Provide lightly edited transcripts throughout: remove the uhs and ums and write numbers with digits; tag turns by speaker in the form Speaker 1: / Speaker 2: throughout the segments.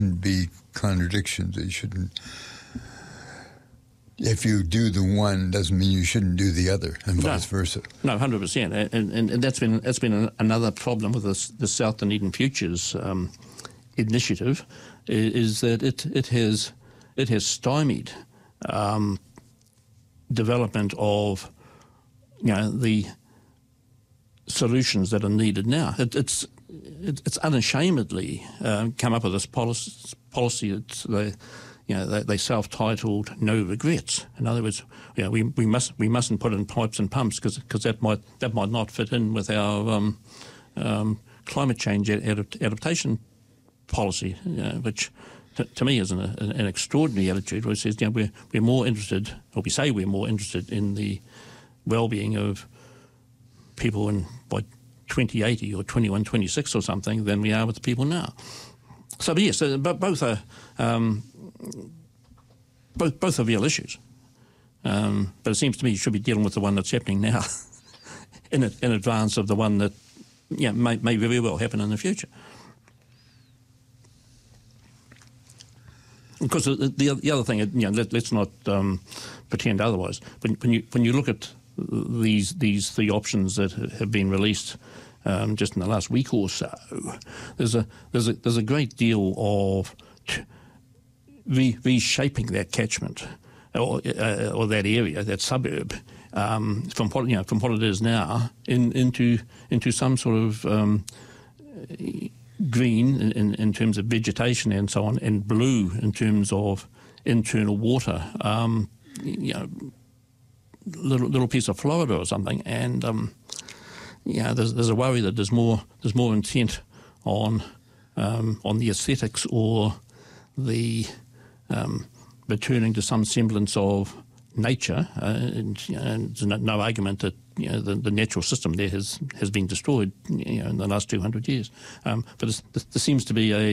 Speaker 1: be contradictions. They shouldn't. If you do the one, doesn't mean you shouldn't do the other, and vice versa.
Speaker 2: No, 100%, and that's been another problem with the South Dunedin Futures initiative, is that it has stymied development of the solutions that are needed now. It's unashamedly come up with this policy. They self-titled "No Regrets." In other words, we mustn't put in pipes and pumps because that might not fit in with our climate change adaptation policy, which to me is an extraordinary attitude, which says we're more interested, or we say we're more interested in the well-being of people by 2080 or 2126 or something than we are with the people now. So yes, but both are both are real issues. But it seems to me you should be dealing with the one that's happening now in advance of the one that may very well happen in the future. Because the other thing, let's not pretend otherwise. When you look at these three options that have been released just in the last week or so, there's a great deal of reshaping that catchment or that area, that suburb, from what it is now into some sort of green in terms of vegetation and so on, and blue in terms of internal water. Little piece of Florida or something, and there's a worry that there's more intent on the aesthetics or the returning to some semblance of nature, and there's no argument that the natural system there has been destroyed in the last 200 years. But there seems to be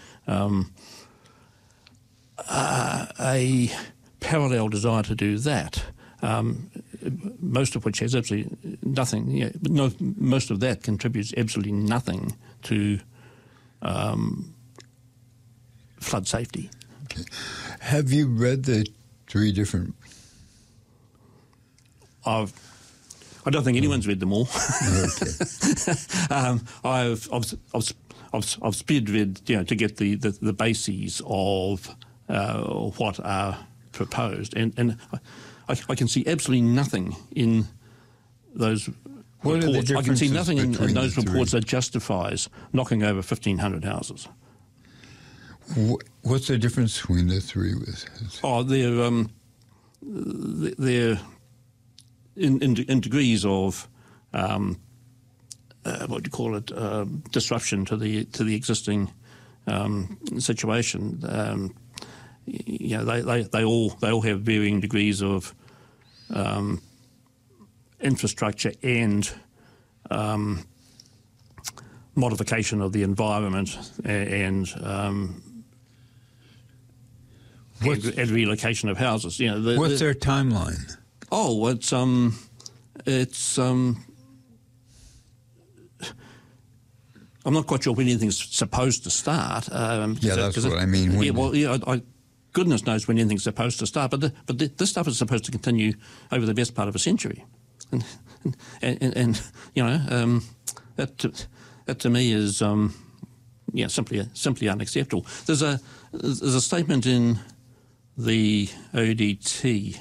Speaker 2: a parallel desire to do that. Most of which has absolutely nothing. Most of that contributes absolutely nothing to flood safety.
Speaker 1: Okay. Have you read the three different?
Speaker 2: I don't think anyone's read them all.
Speaker 1: Okay.
Speaker 2: I've speed read to get the bases of what are proposed, and I can see absolutely nothing in those reports. I can see nothing in those reports that justifies knocking over 1,500 houses.
Speaker 1: What's the difference between the three?
Speaker 2: They're in degrees of what do you call it? Disruption to the existing situation. They all have varying degrees of infrastructure and modification of the environment and relocation of houses.
Speaker 1: What's their timeline?
Speaker 2: Oh, it's I'm not quite sure when anything's supposed to start.
Speaker 1: That's what I mean.
Speaker 2: Goodness knows when anything's supposed to start, but this stuff is supposed to continue over the best part of a century, and that to me is simply unacceptable. There's a statement in the ODT.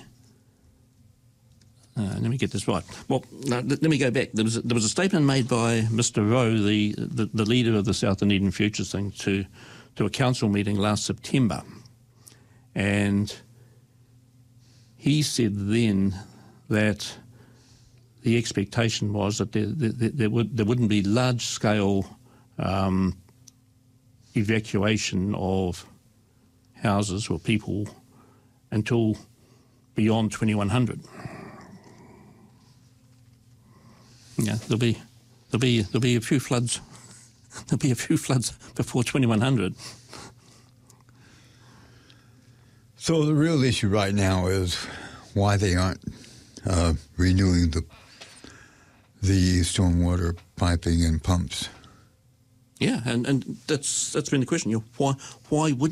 Speaker 2: Let me get this right. Well, no, let me go back. There was a statement made by Mr. Rowe, the leader of the South Dunedin Futures thing, to a council meeting last September, and he said then that the expectation was that there wouldn't be large scale evacuation of houses or people until beyond 2100. Yeah, there'll be a few floods. There'll be a few floods before 2100.
Speaker 1: So the real issue right now is why they aren't renewing the stormwater piping and pumps.
Speaker 2: Yeah, and that's been the question. Why wouldn't